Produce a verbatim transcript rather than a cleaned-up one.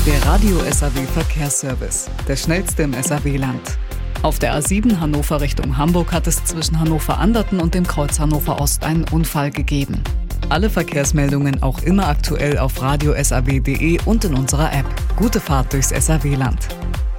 Der Radio-S A W Verkehrsservice, der schnellste im S A W-Land. Auf der A sieben Hannover Richtung Hamburg hat es zwischen Hannover-Anderten und dem Kreuz Hannover Ost einen Unfall gegeben. Alle Verkehrsmeldungen auch immer aktuell auf radio s a w punkt d e und in unserer App. Gute Fahrt durchs S A W-Land.